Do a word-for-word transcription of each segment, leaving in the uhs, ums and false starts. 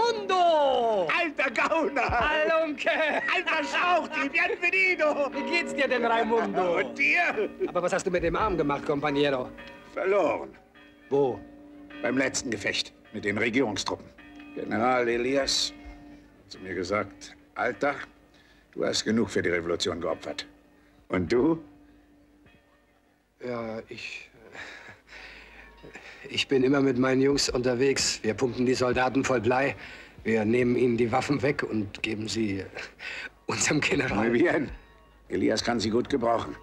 Raimundo! Alter Gauner! Halunke! Alter Schauchti, bienvenido! Wie geht's dir denn, Raimundo? Und dir? Aber was hast du mit dem Arm gemacht, Companiero? Verloren. Wo? Beim letzten Gefecht mit den Regierungstruppen. General Elias hat zu mir gesagt, Alter, du hast genug für die Revolution geopfert. Und du? Ja, ich... Ich bin immer mit meinen Jungs unterwegs. Wir pumpen die Soldaten voll Blei. Wir nehmen ihnen die Waffen weg und geben sie unserem General. Muy bien. Elias kann sie gut gebrauchen.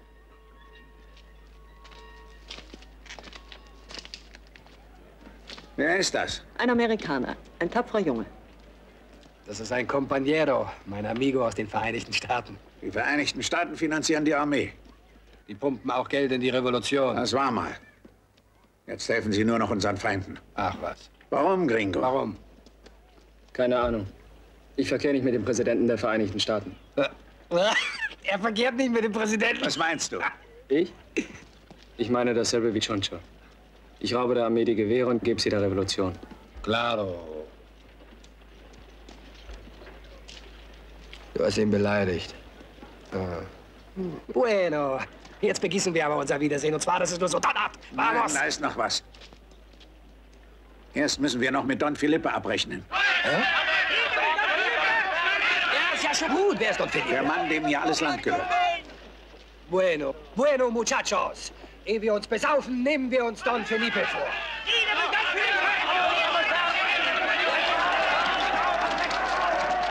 Wer ist das? Ein Amerikaner, ein tapferer Junge. Das ist ein Companiero, mein Amigo aus den Vereinigten Staaten. Die Vereinigten Staaten finanzieren die Armee. Die pumpen auch Geld in die Revolution. Das war mal. Jetzt helfen sie nur noch unseren Feinden. Ach was. Warum, Gringo? Warum? Keine Ahnung. Ich verkehre nicht mit dem Präsidenten der Vereinigten Staaten. Er verkehrt nicht mit dem Präsidenten. Was meinst du? Ich? Ich meine dasselbe wie Choncho. Ich raube der Armee die Gewehre und gebe sie der Revolution. Claro. Du hast ihn beleidigt. Ah. Bueno. Jetzt begießen wir aber unser Wiedersehen. Und zwar, das ist nur so Donat. Vamos! Nein, da ist noch was. Erst müssen wir noch mit Don Felipe abrechnen. Hä? Ja, ist ja schon gut. Wer ist Don Felipe? Der Mann, dem hier alles Land gehört. Bueno, bueno, muchachos. Ehe wir uns besaufen, nehmen wir uns Don Felipe vor.